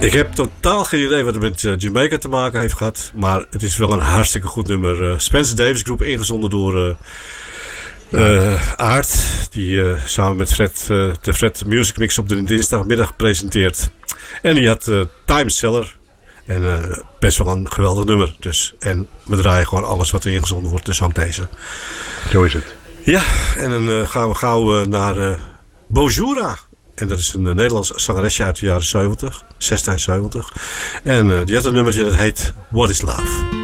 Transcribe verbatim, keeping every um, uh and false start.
Ik heb totaal geen idee wat het met uh, Jamaica te maken heeft gehad. Maar het is wel een hartstikke goed nummer. Uh, Spencer Davis Groep, ingezonden door uh, uh, Aard. Die uh, samen met Fred, uh, de Fred Music Mix op de dinsdagmiddag presenteert. En die had uh, Time Seller. En uh, best wel een geweldig nummer. Dus. En we draaien gewoon alles wat er ingezonden wordt. Dus ook deze. Zo is het. Ja, en dan uh, gaan we gauw uh, naar uh, Bojura. En dat is een uh, Nederlands zangeresje uit de jaren zeventig. zestien zeventig. En uh, die had een nummertje dat heet What is Love?